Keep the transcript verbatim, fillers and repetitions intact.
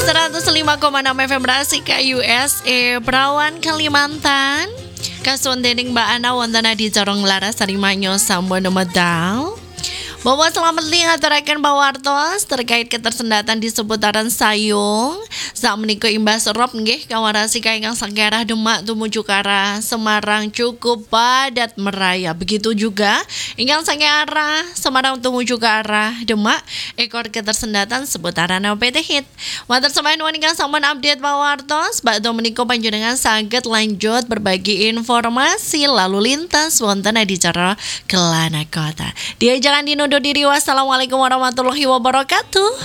seratus lima koma enam F M Rasika U S A Perawan Kalimantan. Kasuan dening Mbak Ana wonten di Corong Laras Sarimanyo Sampun Medal. Bahwa selamat ling aturaken pawartos terkait ketersendatan di seputaran Sayung. Sak menika imbas rop nggih kawarasika ingkang sakerah Demak tumuju ke arah Semarang cukup padat meraya. Begitu juga ingkang sakerah Semarang tumuju ke arah Demak ekor ketersendatan seputaran O P T Hit. Water semayan ingkang sampun update pawartos bakdo menika panjenengan saged lanjut berbagi informasi lalu lintas wonten di cara Kelana Kota. Dia jangan dinuduh diri. Wassalamualaikum warahmatullahi wabarakatuh.